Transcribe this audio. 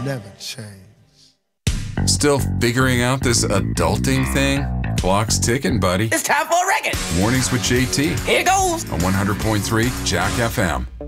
never change. Still figuring out this adulting thing? Clock's ticking, buddy. It's time for a record. Mornings with JT Here goes. on 100.3 Jack FM.